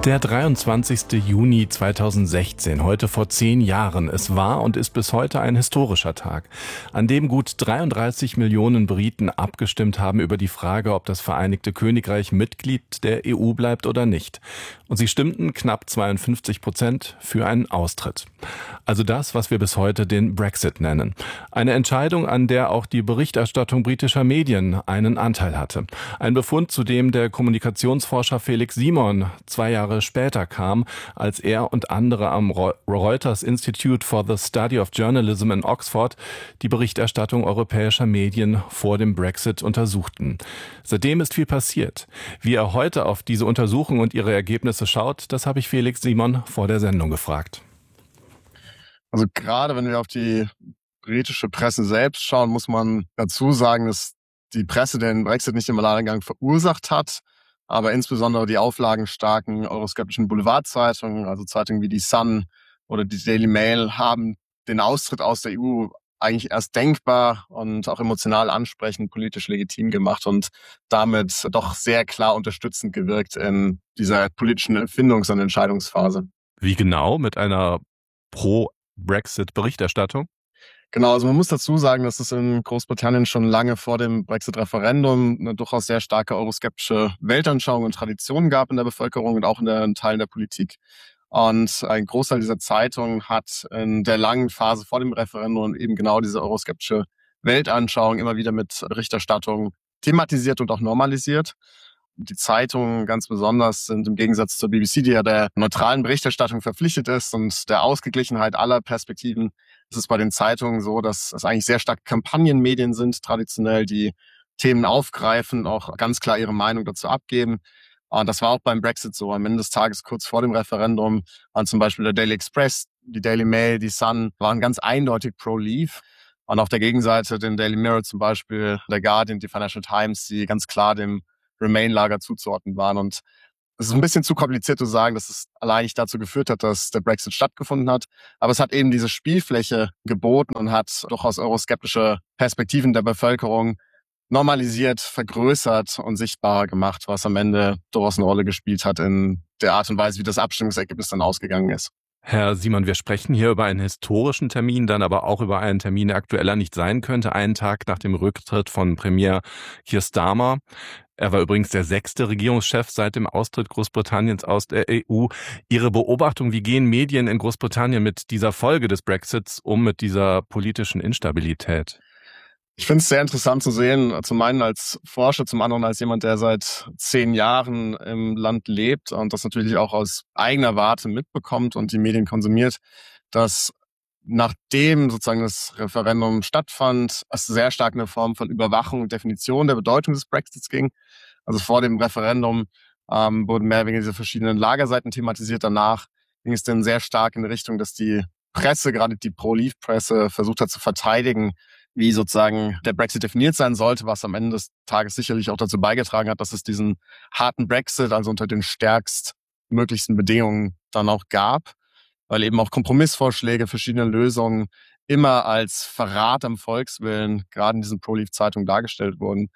Der 23. Juni 2016, heute vor 10 Jahren. Es war und ist bis heute ein historischer Tag, an dem gut 33 Millionen Briten abgestimmt haben über die Frage, ob das Vereinigte Königreich Mitglied der EU bleibt oder nicht. Und sie stimmten knapp 52% für einen Austritt. Also das, was wir bis heute den Brexit nennen. Eine Entscheidung, an der auch die Berichterstattung britischer Medien einen Anteil hatte. Ein Befund, zu dem der Kommunikationsforscher Felix Simon 2 Jahre später kam, als er und andere am Reuters Institute for the Study of Journalism in Oxford die Berichterstattung europäischer Medien vor dem Brexit untersuchten. Seitdem ist viel passiert. Wie er heute auf diese Untersuchung und ihre Ergebnisse schaut, das habe ich Felix Simon vor der Sendung gefragt. Also gerade wenn wir auf die britische Presse selbst schauen, muss man dazu sagen, dass die Presse den Brexit nicht im Alleingang verursacht hat, aber insbesondere die auflagenstarken euroskeptischen Boulevardzeitungen, also Zeitungen wie die Sun oder die Daily Mail, haben den Austritt aus der EU eigentlich erst denkbar und auch emotional ansprechend politisch legitim gemacht und damit doch sehr klar unterstützend gewirkt in dieser politischen Erfindungs- und Entscheidungsphase. Wie genau? Mit einer Pro-Brexit-Berichterstattung? Genau, also man muss dazu sagen, dass es in Großbritannien schon lange vor dem Brexit-Referendum eine durchaus sehr starke euroskeptische Weltanschauung und Tradition gab in der Bevölkerung und auch in den Teilen der Politik. Und ein Großteil dieser Zeitungen hat in der langen Phase vor dem Referendum eben genau diese euroskeptische Weltanschauung immer wieder mit Berichterstattung thematisiert und auch normalisiert. Die Zeitungen ganz besonders sind im Gegensatz zur BBC, die ja der neutralen Berichterstattung verpflichtet ist und der Ausgeglichenheit aller Perspektiven, ist es bei den Zeitungen so, dass es eigentlich sehr stark Kampagnenmedien sind, traditionell, die Themen aufgreifen, auch ganz klar ihre Meinung dazu abgeben. Und das war auch beim Brexit so. Am Ende des Tages, kurz vor dem Referendum, waren zum Beispiel der Daily Express, die Daily Mail, die Sun, waren ganz eindeutig pro-Leave. Und auf der Gegenseite den Daily Mirror zum Beispiel, der Guardian, die Financial Times, die ganz klar dem Remain-Lager zuzuordnen waren. Und es ist ein bisschen zu kompliziert zu sagen, dass es allein nicht dazu geführt hat, dass der Brexit stattgefunden hat. Aber es hat eben diese Spielfläche geboten und hat durchaus euroskeptische Perspektiven der Bevölkerung normalisiert, vergrößert und sichtbarer gemacht, was am Ende durchaus eine Rolle gespielt hat in der Art und Weise, wie das Abstimmungsergebnis dann ausgegangen ist. Herr Simon, wir sprechen hier über einen historischen Termin, dann aber auch über einen Termin, der aktueller nicht sein könnte, einen Tag nach dem Rücktritt von Premier Keir Starmer. Er war übrigens der 6. Regierungschef seit dem Austritt Großbritanniens aus der EU. Ihre Beobachtung, wie gehen Medien in Großbritannien mit dieser Folge des Brexits um, mit dieser politischen Instabilität? Ich finde es sehr interessant zu sehen, zum einen als Forscher, zum anderen als jemand, der seit 10 Jahren im Land lebt und das natürlich auch aus eigener Warte mitbekommt und die Medien konsumiert, dass nachdem sozusagen das Referendum stattfand, es sehr stark in eine Form von Überwachung und Definition der Bedeutung des Brexits ging. Also vor dem Referendum wurden mehr oder weniger diese verschiedenen Lagerseiten thematisiert. Danach ging es dann sehr stark in die Richtung, dass die Presse, gerade die Pro-Leave-Presse, versucht hat zu verteidigen, wie sozusagen der Brexit definiert sein sollte, was am Ende des Tages sicherlich auch dazu beigetragen hat, dass es diesen harten Brexit, also unter den stärkstmöglichsten Bedingungen, dann auch gab, weil eben auch Kompromissvorschläge, verschiedene Lösungen immer als Verrat am Volkswillen, gerade in diesen Pro-Leave-Zeitungen dargestellt wurden.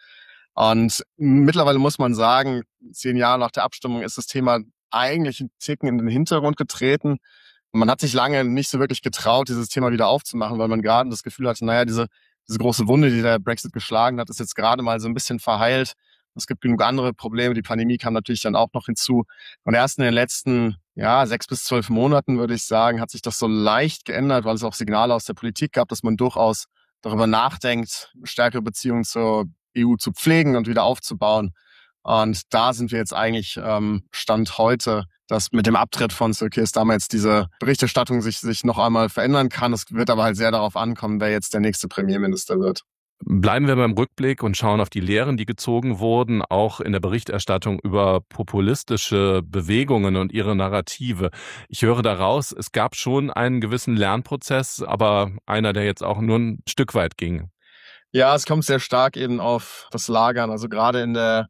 Und mittlerweile muss man sagen, 10 Jahre nach der Abstimmung ist das Thema eigentlich ein Ticken in den Hintergrund getreten. Man hat sich lange nicht so wirklich getraut, dieses Thema wieder aufzumachen, weil man gerade das Gefühl hatte, naja, diese große Wunde, die der Brexit geschlagen hat, ist jetzt gerade mal so ein bisschen verheilt. Es gibt genug andere Probleme. Die Pandemie kam natürlich dann auch noch hinzu. Und erst in den letzten 6 bis 12 Monaten, würde ich sagen, hat sich das so leicht geändert, weil es auch Signale aus der Politik gab, dass man durchaus darüber nachdenkt, stärkere Beziehungen zur EU zu pflegen und wieder aufzubauen. Und da sind wir jetzt eigentlich Stand heute, dass mit dem Abtritt von Sir Keir Starmer jetzt diese Berichterstattung sich noch einmal verändern kann. Es wird aber halt sehr darauf ankommen, wer jetzt der nächste Premierminister wird. Bleiben wir beim Rückblick und schauen auf die Lehren, die gezogen wurden, auch in der Berichterstattung über populistische Bewegungen und ihre Narrative. Ich höre daraus, es gab schon einen gewissen Lernprozess, aber einer, der jetzt auch nur ein Stück weit ging. Ja, es kommt sehr stark eben auf das Lager an. Also gerade in der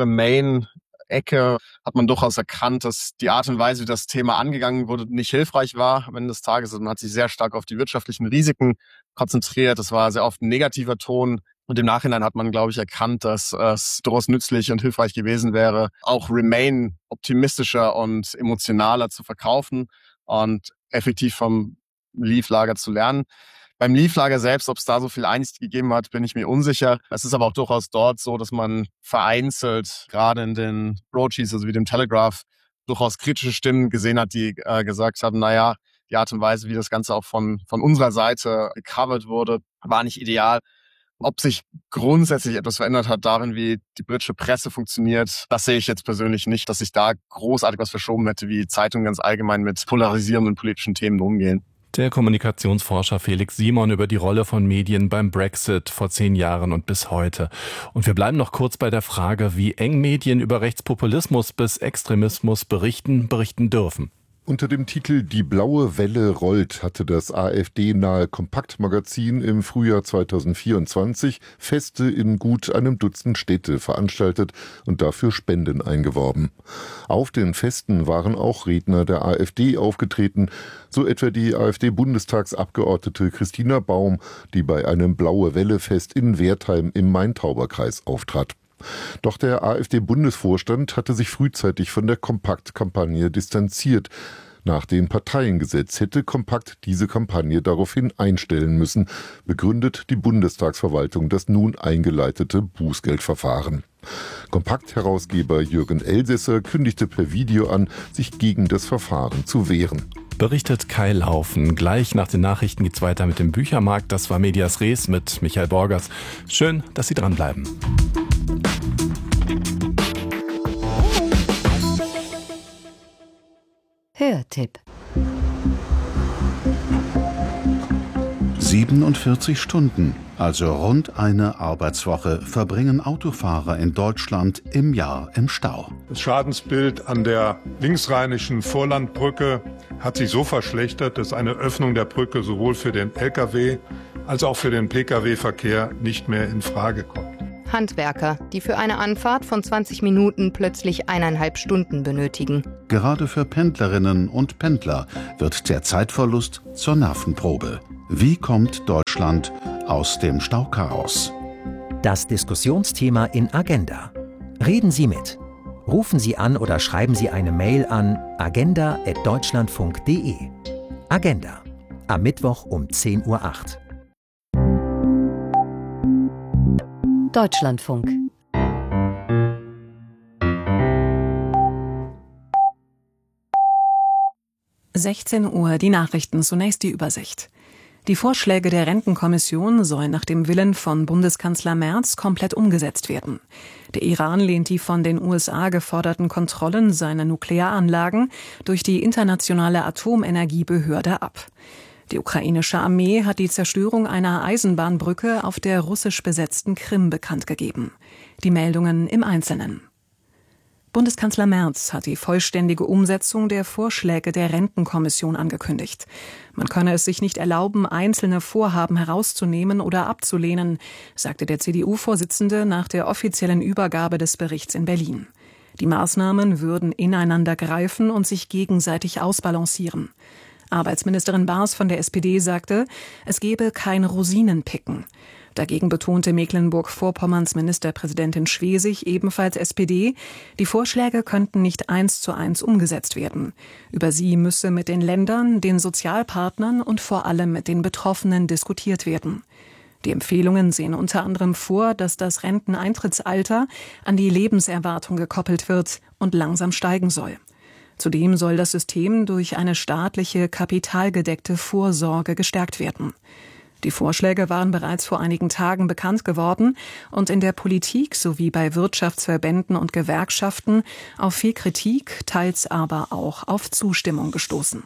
Pro-Remain-Ecke hat man durchaus erkannt, dass die Art und Weise, wie das Thema angegangen wurde, nicht hilfreich war am Ende des Tages. Man hat sich sehr stark auf die wirtschaftlichen Risiken konzentriert. Das war sehr oft ein negativer Ton Und im Nachhinein hat man, glaube ich, erkannt, dass es durchaus nützlich und hilfreich gewesen wäre, auch Remain optimistischer und emotionaler zu verkaufen und effektiv vom Leaf-Lager zu lernen. Beim Leaf-Lager selbst, ob es da so viel Einsicht gegeben hat, bin ich mir unsicher. Es ist aber auch durchaus dort so, dass man vereinzelt, gerade in den Broadsheets, also wie dem Telegraph, durchaus kritische Stimmen gesehen hat, die gesagt haben, naja, die Art und Weise, wie das Ganze auch von unserer Seite gecovert wurde, war nicht ideal. Ob sich grundsätzlich etwas verändert hat darin, wie die britische Presse funktioniert, das sehe ich jetzt persönlich nicht, dass sich da großartig was verschoben hätte, wie Zeitungen ganz allgemein mit polarisierenden politischen Themen umgehen. Der Kommunikationsforscher Felix Simon über die Rolle von Medien beim Brexit vor 10 Jahren und bis heute. Und wir bleiben noch kurz bei der Frage, wie eng Medien über Rechtspopulismus bis Extremismus berichten dürfen. Unter dem Titel »Die blaue Welle rollt« hatte das AfD-nahe Kompaktmagazin im Frühjahr 2024 Feste in gut einem Dutzend Städte veranstaltet und dafür Spenden eingeworben. Auf den Festen waren auch Redner der AfD aufgetreten, so etwa die AfD-Bundestagsabgeordnete Christina Baum, die bei einem Blaue-Welle-Fest in Wertheim im Main-Tauber-Kreis auftrat. Doch der AfD-Bundesvorstand hatte sich frühzeitig von der Kompakt-Kampagne distanziert. Nach dem Parteiengesetz hätte Kompakt diese Kampagne daraufhin einstellen müssen, begründet die Bundestagsverwaltung das nun eingeleitete Bußgeldverfahren. Kompakt-Herausgeber Jürgen Elsässer kündigte per Video an, sich gegen das Verfahren zu wehren. Berichtet Kai Laufen. Gleich nach den Nachrichten geht's weiter mit dem Büchermarkt. Das war Medias Res mit Michael Borgers. Schön, dass Sie dranbleiben. Hörtipp. 47 Stunden, also rund eine Arbeitswoche, verbringen Autofahrer in Deutschland im Jahr im Stau. Das Schadensbild an der linksrheinischen Vorlandbrücke hat sich so verschlechtert, dass eine Öffnung der Brücke sowohl für den Lkw als auch für den Pkw-Verkehr nicht mehr in Frage kommt. Handwerker, die für eine Anfahrt von 20 Minuten plötzlich 1,5 Stunden benötigen. Gerade für Pendlerinnen und Pendler wird der Zeitverlust zur Nervenprobe. Wie kommt Deutschland aus dem Stauchaos? Das Diskussionsthema in Agenda. Reden Sie mit. Rufen Sie an oder schreiben Sie eine Mail an agenda@deutschlandfunk.de. Agenda. Am Mittwoch um 10:08 Uhr. Deutschlandfunk. Uhr, die Nachrichten, zunächst die Übersicht. Die Vorschläge der Rentenkommission sollen nach dem Willen von Bundeskanzler Merz komplett umgesetzt werden. Der Iran lehnt die von den USA geforderten Kontrollen seiner Nuklearanlagen durch die Internationale Atomenergiebehörde ab. Die ukrainische Armee hat die Zerstörung einer Eisenbahnbrücke auf der russisch besetzten Krim bekannt gegeben. Die Meldungen im Einzelnen. Bundeskanzler Merz hat die vollständige Umsetzung der Vorschläge der Rentenkommission angekündigt. Man könne es sich nicht erlauben, einzelne Vorhaben herauszunehmen oder abzulehnen, sagte der CDU-Vorsitzende nach der offiziellen Übergabe des Berichts in Berlin. Die Maßnahmen würden ineinander greifen und sich gegenseitig ausbalancieren. Arbeitsministerin Baas von der SPD sagte, es gebe kein Rosinenpicken. Dagegen betonte Mecklenburg-Vorpommerns Ministerpräsidentin Schwesig, ebenfalls SPD, die Vorschläge könnten nicht 1:1 umgesetzt werden. Über sie müsse mit den Ländern, den Sozialpartnern und vor allem mit den Betroffenen diskutiert werden. Die Empfehlungen sehen unter anderem vor, dass das Renteneintrittsalter an die Lebenserwartung gekoppelt wird und langsam steigen soll. Zudem soll das System durch eine staatliche, kapitalgedeckte Vorsorge gestärkt werden. Die Vorschläge waren bereits vor einigen Tagen bekannt geworden und in der Politik sowie bei Wirtschaftsverbänden und Gewerkschaften auf viel Kritik, teils aber auch auf Zustimmung gestoßen.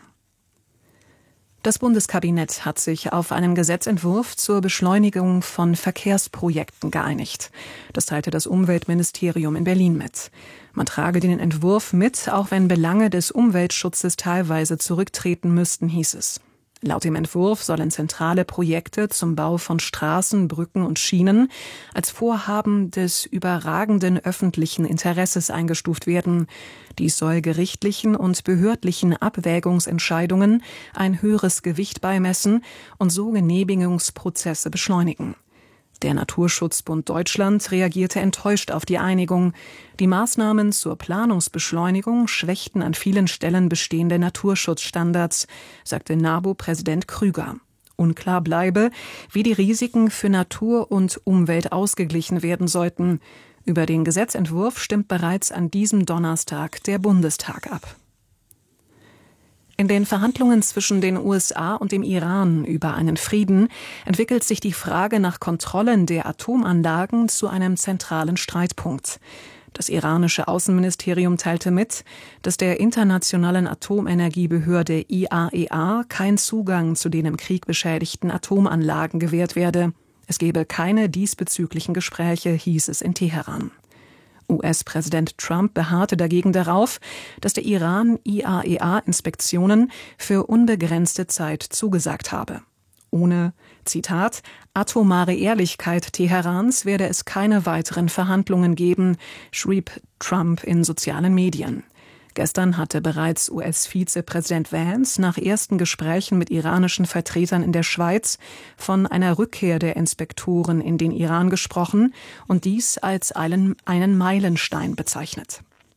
Das Bundeskabinett hat sich auf einen Gesetzentwurf zur Beschleunigung von Verkehrsprojekten geeinigt. Das teilte das Umweltministerium in Berlin mit. Man trage den Entwurf mit, auch wenn Belange des Umweltschutzes teilweise zurücktreten müssten, hieß es. Laut dem Entwurf sollen zentrale Projekte zum Bau von Straßen, Brücken und Schienen als Vorhaben des überragenden öffentlichen Interesses eingestuft werden. Dies soll gerichtlichen und behördlichen Abwägungsentscheidungen ein höheres Gewicht beimessen und so Genehmigungsprozesse beschleunigen. Der Naturschutzbund Deutschland reagierte enttäuscht auf die Einigung. Die Maßnahmen zur Planungsbeschleunigung schwächten an vielen Stellen bestehende Naturschutzstandards, sagte NABU-Präsident Krüger. Unklar bleibe, wie die Risiken für Natur und Umwelt ausgeglichen werden sollten. Über den Gesetzentwurf stimmt bereits an diesem Donnerstag der Bundestag ab. In den Verhandlungen zwischen den USA und dem Iran über einen Frieden entwickelt sich die Frage nach Kontrollen der Atomanlagen zu einem zentralen Streitpunkt. Das iranische Außenministerium teilte mit, dass der internationalen Atomenergiebehörde IAEA kein Zugang zu den im Krieg beschädigten Atomanlagen gewährt werde. Es gebe keine diesbezüglichen Gespräche, hieß es in Teheran. US-Präsident Trump beharrte dagegen darauf, dass der Iran IAEA-Inspektionen für unbegrenzte Zeit zugesagt habe. Ohne, Zitat, atomare Ehrlichkeit Teherans werde es keine weiteren Verhandlungen geben, schrieb Trump in sozialen Medien. Gestern hatte bereits US-Vizepräsident Vance nach ersten Gesprächen mit iranischen Vertretern in der Schweiz von einer Rückkehr der Inspektoren in den Iran gesprochen und dies als einen Meilenstein bezeichnet.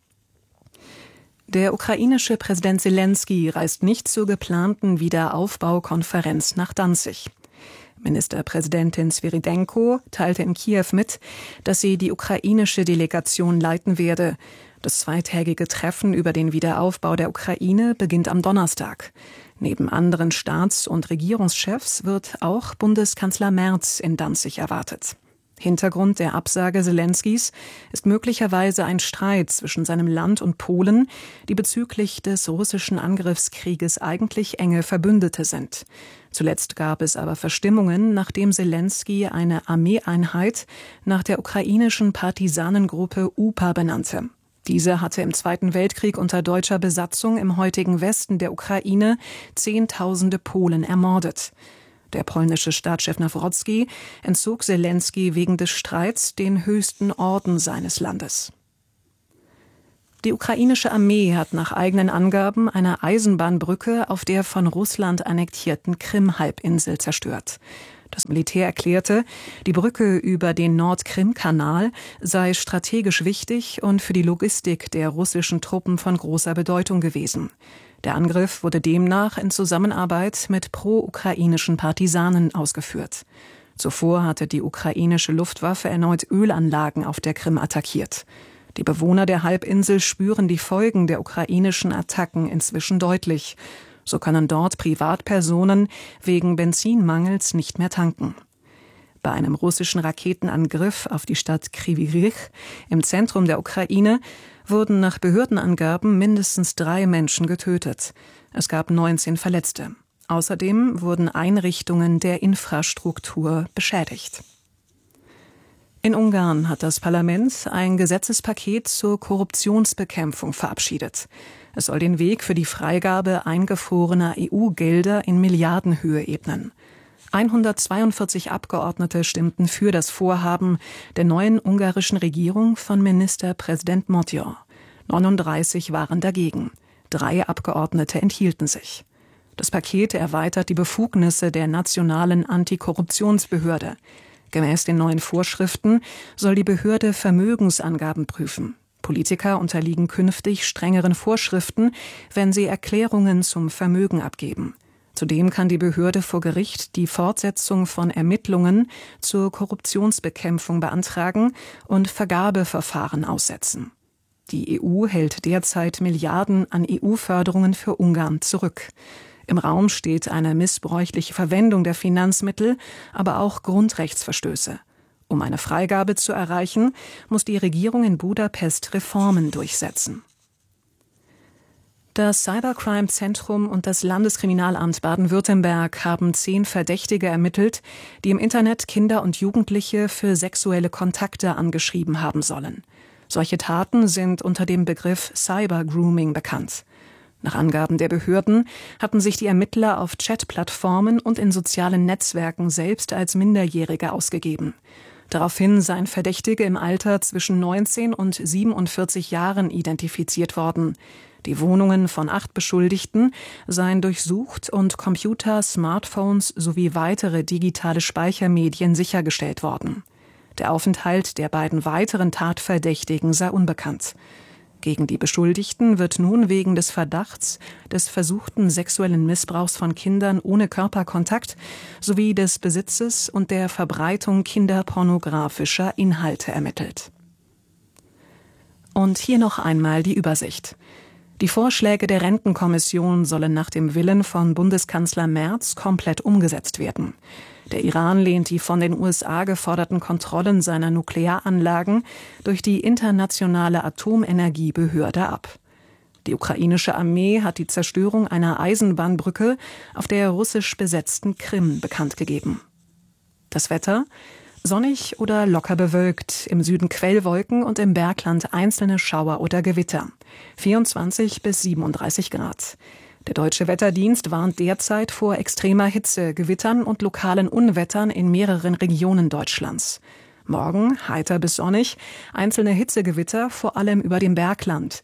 Der ukrainische Präsident Selenskyj reist nicht zur geplanten Wiederaufbaukonferenz nach Danzig. Ministerpräsidentin Svyrydenko teilte in Kiew mit, dass sie die ukrainische Delegation leiten werde. Das zweitägige Treffen über den Wiederaufbau der Ukraine beginnt am Donnerstag. Neben anderen Staats- und Regierungschefs wird auch Bundeskanzler Merz in Danzig erwartet. Hintergrund der Absage Selenskys ist möglicherweise ein Streit zwischen seinem Land und Polen, die bezüglich des russischen Angriffskrieges eigentlich enge Verbündete sind. Zuletzt gab es aber Verstimmungen, nachdem Selenskyj eine Armeeeinheit nach der ukrainischen Partisanengruppe UPA benannte. Diese hatte im Zweiten Weltkrieg unter deutscher Besatzung im heutigen Westen der Ukraine Zehntausende Polen ermordet. Der polnische Staatschef Nawrocki entzog Selenskyj wegen des Streits den höchsten Orden seines Landes. Die ukrainische Armee hat nach eigenen Angaben eine Eisenbahnbrücke auf der von Russland annektierten Krim-Halbinsel zerstört. Das Militär erklärte, die Brücke über den Nord-Krim-Kanal sei strategisch wichtig und für die Logistik der russischen Truppen von großer Bedeutung gewesen. Der Angriff wurde demnach in Zusammenarbeit mit pro-ukrainischen Partisanen ausgeführt. Zuvor hatte die ukrainische Luftwaffe erneut Ölanlagen auf der Krim attackiert. Die Bewohner der Halbinsel spüren die Folgen der ukrainischen Attacken inzwischen deutlich. So können dort Privatpersonen wegen Benzinmangels nicht mehr tanken. Bei einem russischen Raketenangriff auf die Stadt Kryvyi Rih im Zentrum der Ukraine wurden nach Behördenangaben mindestens 3 Menschen getötet. Es gab 19 Verletzte. Außerdem wurden Einrichtungen der Infrastruktur beschädigt. In Ungarn hat das Parlament ein Gesetzespaket zur Korruptionsbekämpfung verabschiedet. Es soll den Weg für die Freigabe eingefrorener EU-Gelder in Milliardenhöhe ebnen. 142 Abgeordnete stimmten für das Vorhaben der neuen ungarischen Regierung von Ministerpräsident Magyar. 39 waren dagegen. 3 Abgeordnete enthielten sich. Das Paket erweitert die Befugnisse der nationalen Antikorruptionsbehörde. Gemäß den neuen Vorschriften soll die Behörde Vermögensangaben prüfen. Politiker unterliegen künftig strengeren Vorschriften, wenn sie Erklärungen zum Vermögen abgeben. Zudem kann die Behörde vor Gericht die Fortsetzung von Ermittlungen zur Korruptionsbekämpfung beantragen und Vergabeverfahren aussetzen. Die EU hält derzeit Milliarden an EU-Förderungen für Ungarn zurück. Im Raum steht eine missbräuchliche Verwendung der Finanzmittel, aber auch Grundrechtsverstöße. Um eine Freigabe zu erreichen, muss die Regierung in Budapest Reformen durchsetzen. Das Cybercrime-Zentrum und das Landeskriminalamt Baden-Württemberg haben 10 Verdächtige ermittelt, die im Internet Kinder und Jugendliche für sexuelle Kontakte angeschrieben haben sollen. Solche Taten sind unter dem Begriff Cybergrooming bekannt. Nach Angaben der Behörden hatten sich die Ermittler auf Chatplattformen und in sozialen Netzwerken selbst als Minderjährige ausgegeben. Daraufhin seien Verdächtige im Alter zwischen 19 und 47 Jahren identifiziert worden. Die Wohnungen von 8 Beschuldigten seien durchsucht und Computer, Smartphones sowie weitere digitale Speichermedien sichergestellt worden. Der Aufenthalt der beiden weiteren Tatverdächtigen sei unbekannt. Gegen die Beschuldigten wird nun wegen des Verdachts des versuchten sexuellen Missbrauchs von Kindern ohne Körperkontakt sowie des Besitzes und der Verbreitung kinderpornografischer Inhalte ermittelt. Und hier noch einmal die Übersicht. Die Vorschläge der Rentenkommission sollen nach dem Willen von Bundeskanzler Merz komplett umgesetzt werden. Der Iran lehnt die von den USA geforderten Kontrollen seiner Nuklearanlagen durch die Internationale Atomenergiebehörde ab. Die ukrainische Armee hat die Zerstörung einer Eisenbahnbrücke auf der russisch besetzten Krim bekannt gegeben. Das Wetter: sonnig oder locker bewölkt, im Süden Quellwolken und im Bergland einzelne Schauer oder Gewitter. 24 bis 37 Grad. Der Deutsche Wetterdienst warnt derzeit vor extremer Hitze, Gewittern und lokalen Unwettern in mehreren Regionen Deutschlands. Morgen heiter bis sonnig, einzelne Hitzegewitter vor allem über dem Bergland,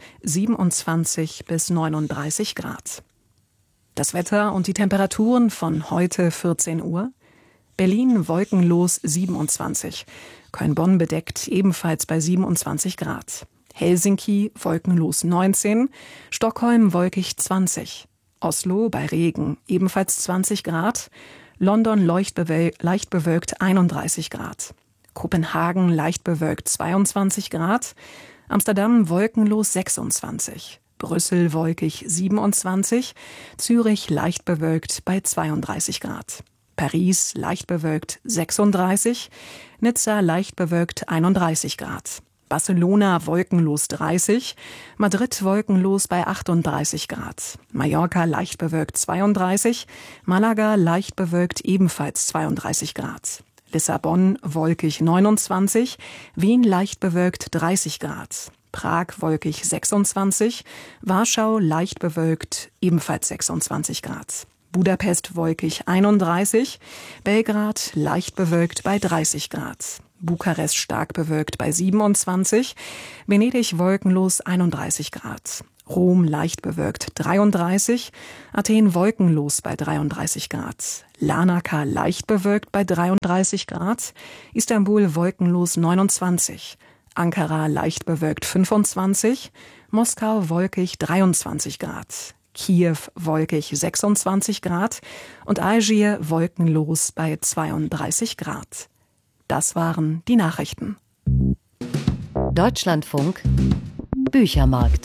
27 bis 39 Grad. Das Wetter und die Temperaturen von heute 14 Uhr. Berlin wolkenlos 27, Köln-Bonn bedeckt ebenfalls bei 27 Grad. Helsinki wolkenlos 19, Stockholm wolkig 20, Oslo bei Regen ebenfalls 20 Grad, London leicht bewölkt 31 Grad, Kopenhagen leicht bewölkt 22 Grad, Amsterdam wolkenlos 26, Brüssel wolkig 27, Zürich leicht bewölkt bei 32 Grad. Paris leicht bewölkt 36, Nizza leicht bewölkt 31 Grad, Barcelona wolkenlos 30, Madrid wolkenlos bei 38 Grad, Mallorca leicht bewölkt 32, Malaga leicht bewölkt ebenfalls 32 Grad, Lissabon wolkig 29, Wien leicht bewölkt 30 Grad, Prag wolkig 26, Warschau leicht bewölkt ebenfalls 26 Grad. Budapest wolkig 31, Belgrad leicht bewölkt bei 30 Grad, Bukarest stark bewölkt bei 27, Venedig wolkenlos 31 Grad, Rom leicht bewölkt 33, Athen wolkenlos bei 33 Grad, Larnaca leicht bewölkt bei 33 Grad, Istanbul wolkenlos 29, Ankara leicht bewölkt 25, Moskau wolkig 23 Grad, Kiew wolkig 26 Grad und Algier wolkenlos bei 32 Grad. Das waren die Nachrichten. Deutschlandfunk Büchermarkt.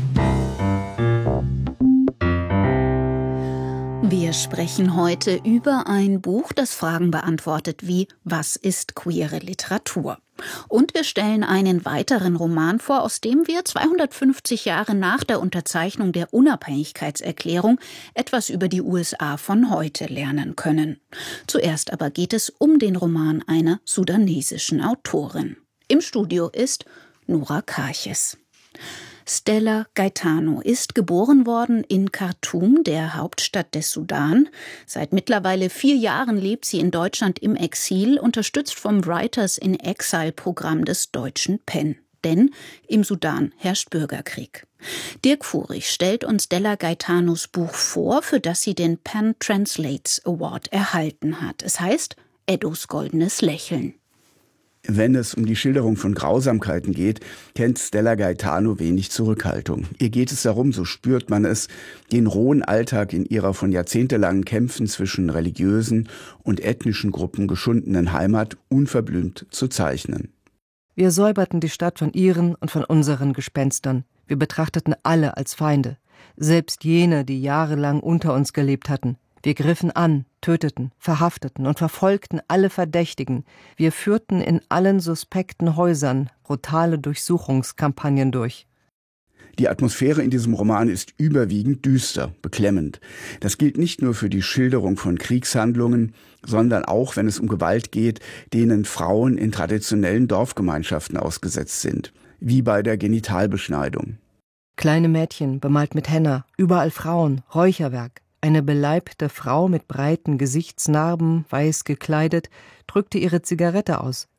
Wir sprechen heute über ein Buch, das Fragen beantwortet wie: Was ist queere Literatur? Und wir stellen einen weiteren Roman vor, aus dem wir 250 Jahre nach der Unterzeichnung der Unabhängigkeitserklärung etwas über die USA von heute lernen können. Zuerst aber geht es um den Roman einer sudanesischen Autorin. Im Studio ist Nora Karches. Stella Gaetano ist geboren worden in Khartoum, der Hauptstadt des Sudan. Seit mittlerweile 4 Jahren lebt sie in Deutschland im Exil, unterstützt vom Writers in Exile-Programm des deutschen PEN. Denn im Sudan herrscht Bürgerkrieg. Dirk Furich stellt uns Stella Gaetanos Buch vor, für das sie den PEN Translates Award erhalten hat. Es heißt Eddos goldenes Lächeln. Wenn es um die Schilderung von Grausamkeiten geht, kennt Stella Gaetano wenig Zurückhaltung. Ihr geht es darum, so spürt man es, den rohen Alltag in ihrer von jahrzehntelangen Kämpfen zwischen religiösen und ethnischen Gruppen geschundenen Heimat unverblümt zu zeichnen. Wir säuberten die Stadt von ihren und von unseren Gespenstern. Wir betrachteten alle als Feinde, selbst jene, die jahrelang unter uns gelebt hatten. Wir griffen an, töteten, verhafteten und verfolgten alle Verdächtigen. Wir führten in allen suspekten Häusern brutale Durchsuchungskampagnen durch. Die Atmosphäre in diesem Roman ist überwiegend düster, beklemmend. Das gilt nicht nur für die Schilderung von Kriegshandlungen, sondern auch, wenn es um Gewalt geht, denen Frauen in traditionellen Dorfgemeinschaften ausgesetzt sind, wie bei der Genitalbeschneidung. Kleine Mädchen, bemalt mit Henna, überall Frauen, Räucherwerk. Eine beleibte Frau mit breiten Gesichtsnarben, weiß gekleidet, drückte ihre Zigarette aus.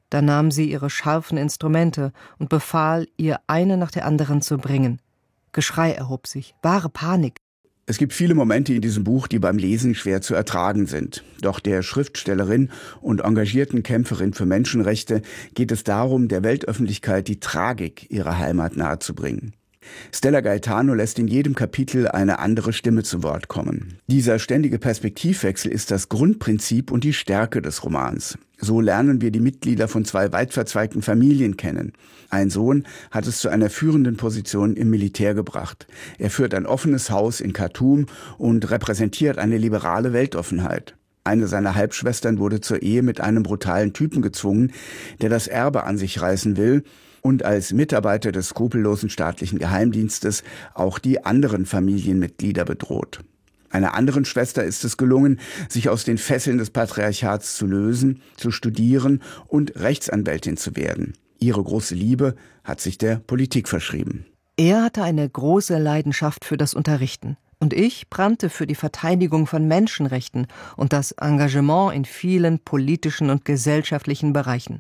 Da nahm sie ihre scharfen Instrumente und befahl, ihr eine nach der anderen zu bringen. Geschrei erhob sich, wahre Panik. Es gibt viele Momente in diesem Buch, die beim Lesen schwer zu ertragen sind. Doch der Schriftstellerin und engagierten Kämpferin für Menschenrechte geht es darum, der Weltöffentlichkeit die Tragik ihrer Heimat nahezubringen. Stella Gaetano lässt in jedem Kapitel eine andere Stimme zu Wort kommen. Dieser ständige Perspektivwechsel ist das Grundprinzip und die Stärke des Romans. So lernen wir die Mitglieder von 2 weit verzweigten Familien kennen. Ein Sohn hat es zu einer führenden Position im Militär gebracht. Er führt ein offenes Haus in Khartoum und repräsentiert eine liberale Weltoffenheit. Eine seiner Halbschwestern wurde zur Ehe mit einem brutalen Typen gezwungen, der das Erbe an sich reißen will und als Mitarbeiter des skrupellosen staatlichen Geheimdienstes auch die anderen Familienmitglieder bedroht. Einer anderen Schwester ist es gelungen, sich aus den Fesseln des Patriarchats zu lösen, zu studieren und Rechtsanwältin zu werden. Ihre große Liebe hat sich der Politik verschrieben. Er hatte eine große Leidenschaft für das Unterrichten. Und ich brannte für die Verteidigung von Menschenrechten und das Engagement in vielen politischen und gesellschaftlichen Bereichen.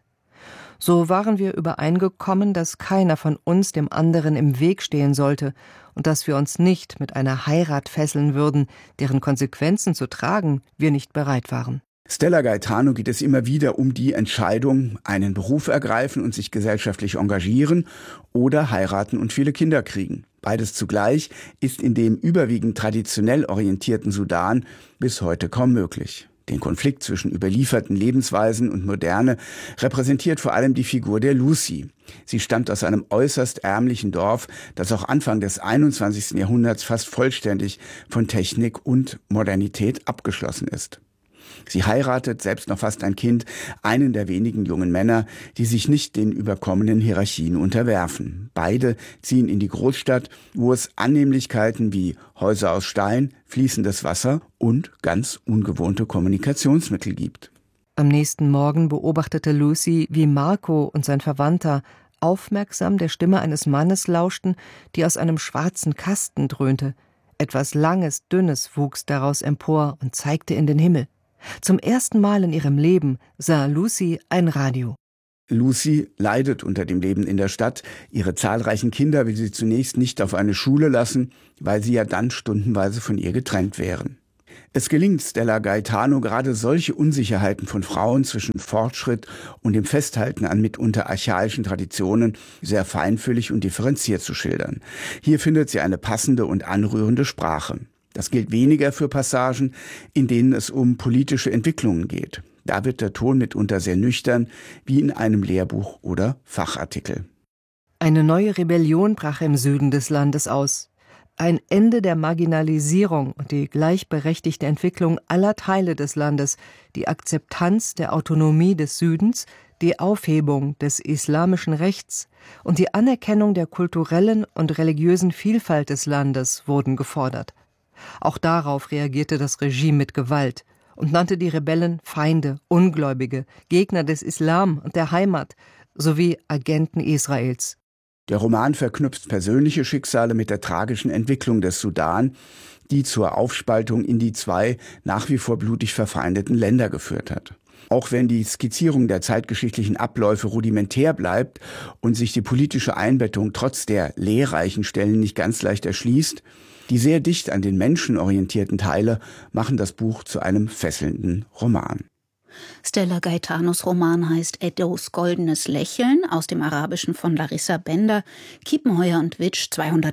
So waren wir übereingekommen, dass keiner von uns dem anderen im Weg stehen sollte und dass wir uns nicht mit einer Heirat fesseln würden, deren Konsequenzen zu tragen wir nicht bereit waren. Stella Gaetano geht es immer wieder um die Entscheidung, einen Beruf ergreifen und sich gesellschaftlich engagieren oder heiraten und viele Kinder kriegen. Beides zugleich ist in dem überwiegend traditionell orientierten Sudan bis heute kaum möglich. Den Konflikt zwischen überlieferten Lebensweisen und Moderne repräsentiert vor allem die Figur der Lucy. Sie stammt aus einem äußerst ärmlichen Dorf, das auch Anfang des 21. Jahrhunderts fast vollständig von Technik und Modernität abgeschlossen ist. Sie heiratet, selbst noch fast ein Kind, einen der wenigen jungen Männer, die sich nicht den überkommenen Hierarchien unterwerfen. Beide ziehen in die Großstadt, wo es Annehmlichkeiten wie Häuser aus Stein, fließendes Wasser und ganz ungewohnte Kommunikationsmittel gibt. Am nächsten Morgen beobachtete Lucy, wie Marco und sein Verwandter aufmerksam der Stimme eines Mannes lauschten, die aus einem schwarzen Kasten dröhnte. Etwas Langes, Dünnes wuchs daraus empor und zeigte in den Himmel. Zum ersten Mal in ihrem Leben sah Lucy ein Radio. Lucy leidet unter dem Leben in der Stadt. Ihre zahlreichen Kinder will sie zunächst nicht auf eine Schule lassen, weil sie ja dann stundenweise von ihr getrennt wären. Es gelingt Stella Gaetano, gerade solche Unsicherheiten von Frauen zwischen Fortschritt und dem Festhalten an mitunter archaischen Traditionen sehr feinfühlig und differenziert zu schildern. Hier findet sie eine passende und anrührende Sprache. Das gilt weniger für Passagen, in denen es um politische Entwicklungen geht. Da wird der Ton mitunter sehr nüchtern, wie in einem Lehrbuch oder Fachartikel. Eine neue Rebellion brach im Süden des Landes aus. Ein Ende der Marginalisierung und die gleichberechtigte Entwicklung aller Teile des Landes, die Akzeptanz der Autonomie des Südens, die Aufhebung des islamischen Rechts und die Anerkennung der kulturellen und religiösen Vielfalt des Landes wurden gefordert. Auch darauf reagierte das Regime mit Gewalt und nannte die Rebellen Feinde, Ungläubige, Gegner des Islam und der Heimat sowie Agenten Israels. Der Roman verknüpft persönliche Schicksale mit der tragischen Entwicklung des Sudan, die zur Aufspaltung in die 2 nach wie vor blutig verfeindeten Länder geführt hat. Auch wenn die Skizzierung der zeitgeschichtlichen Abläufe rudimentär bleibt und sich die politische Einbettung trotz der lehrreichen Stellen nicht ganz leicht erschließt, die sehr dicht an den Menschen orientierten Teile machen das Buch zu einem fesselnden Roman. Stella Gaetanos Roman heißt Eddos goldenes Lächeln, aus dem Arabischen von Larissa Bender, Kiepenheuer und Witsch,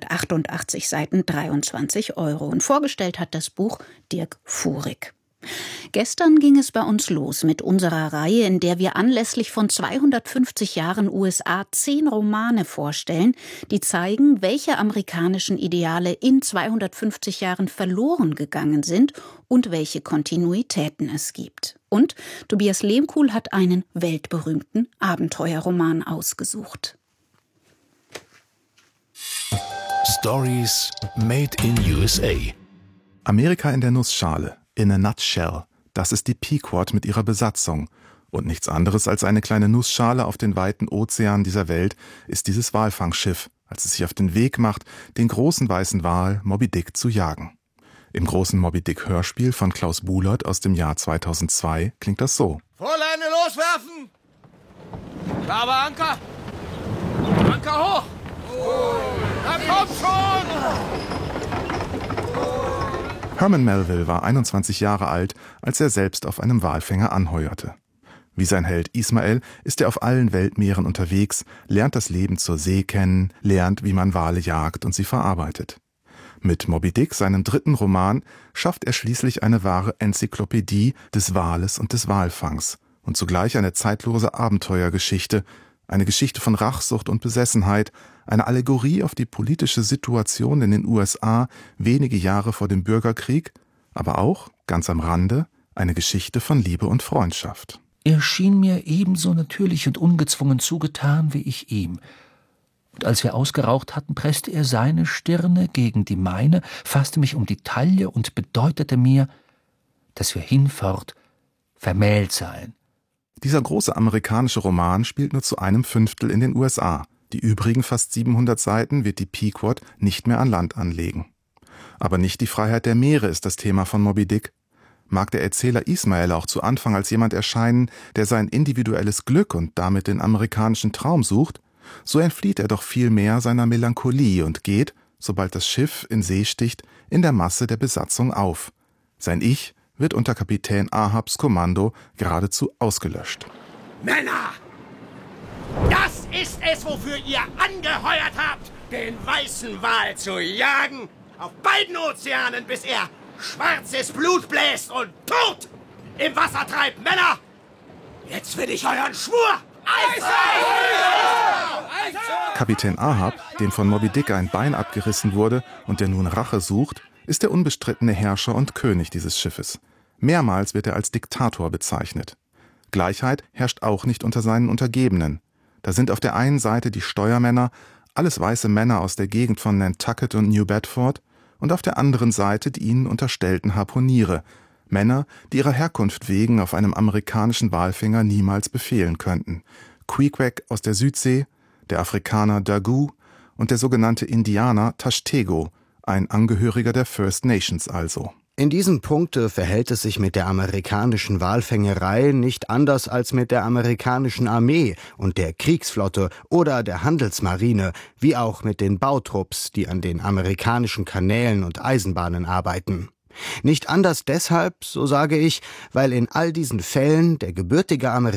288 Seiten, 23 €. Und vorgestellt hat das Buch Dirk Fuhrig. Gestern ging es bei uns los mit unserer Reihe, in der wir anlässlich von 250 Jahren USA 10 Romane vorstellen, die zeigen, welche amerikanischen Ideale in 250 Jahren verloren gegangen sind und welche Kontinuitäten es gibt. Und Tobias Lehmkuhl hat einen weltberühmten Abenteuerroman ausgesucht. Stories made in USA. Amerika in der Nussschale. In a nutshell, das ist die Pequod mit ihrer Besatzung. Und nichts anderes als eine kleine Nussschale auf den weiten Ozeanen dieser Welt ist dieses Walfangschiff, als es sich auf den Weg macht, den großen weißen Wal Moby Dick zu jagen. Im großen Moby Dick Hörspiel von Klaus Bulert aus dem Jahr 2002 klingt das so. Vorleine loswerfen! Aber Anker! Anker hoch! Na komm schon! Herman Melville war 21 Jahre alt, als er selbst auf einem Walfänger anheuerte. Wie sein Held Ismael ist er auf allen Weltmeeren unterwegs, lernt das Leben zur See kennen, lernt, wie man Wale jagt und sie verarbeitet. Mit Moby Dick, seinem 3. Roman, schafft er schließlich eine wahre Enzyklopädie des Wales und des Walfangs und zugleich eine zeitlose Abenteuergeschichte, eine Geschichte von Rachsucht und Besessenheit, eine Allegorie auf die politische Situation in den USA wenige Jahre vor dem Bürgerkrieg, aber auch, ganz am Rande, eine Geschichte von Liebe und Freundschaft. Er schien mir ebenso natürlich und ungezwungen zugetan wie ich ihm. Und als wir ausgeraucht hatten, presste er seine Stirne gegen die meine, fasste mich um die Taille und bedeutete mir, dass wir hinfort vermählt seien. Dieser große amerikanische Roman spielt nur zu 1/5 in den USA. Die übrigen fast 700 Seiten wird die Pequod nicht mehr an Land anlegen. Aber nicht die Freiheit der Meere ist das Thema von Moby Dick. Mag der Erzähler Ismael auch zu Anfang als jemand erscheinen, der sein individuelles Glück und damit den amerikanischen Traum sucht, so entflieht er doch vielmehr seiner Melancholie und geht, sobald das Schiff in See sticht, in der Masse der Besatzung auf. Sein Ich wird unter Kapitän Ahabs Kommando geradezu ausgelöscht. Männer! Das ist es, wofür ihr angeheuert habt, den weißen Wal zu jagen, auf beiden Ozeanen, bis er schwarzes Blut bläst und tot im Wasser treibt. Männer, jetzt will ich euren Schwur! Kapitän Ahab, dem von Moby Dick ein Bein abgerissen wurde und der nun Rache sucht, ist der unbestrittene Herrscher und König dieses Schiffes. Mehrmals wird er als Diktator bezeichnet. Gleichheit herrscht auch nicht unter seinen Untergebenen. Da sind auf der einen Seite die Steuermänner, alles weiße Männer aus der Gegend von Nantucket und New Bedford, und auf der anderen Seite die ihnen unterstellten Harpuniere, Männer, die ihrer Herkunft wegen auf einem amerikanischen Walfänger niemals befehlen könnten. Queequeg aus der Südsee, der Afrikaner Dagu und der sogenannte Indianer Tashtego, ein Angehöriger der First Nations also. In diesem Punkte verhält es sich mit der amerikanischen Walfängerei nicht anders als mit der amerikanischen Armee und der Kriegsflotte oder der Handelsmarine, wie auch mit den Bautrupps, die an den amerikanischen Kanälen und Eisenbahnen arbeiten. Nicht anders deshalb, so sage ich, weil in all diesen Fällen der gebürtige Amerikaner